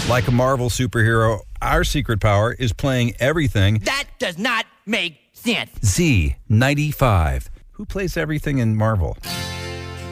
Like a Marvel superhero, our secret power is playing everything. That does not make sense. Z95. Who plays everything in Marvel?